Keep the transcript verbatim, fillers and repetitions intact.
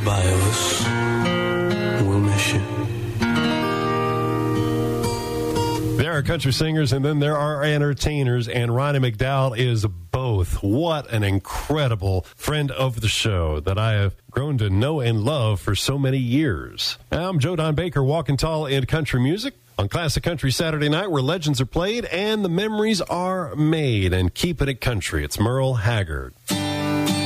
Goodbye, Elvis. We'll miss you. There are country singers, and then there are entertainers, and Ronnie McDowell is both. What an incredible friend of the show that I have grown to know and love for so many years. I'm Joe Don Baker, walking tall in country music on Classic Country Saturday night, where legends are played and the memories are made. And keeping it country, it's Merle Haggard.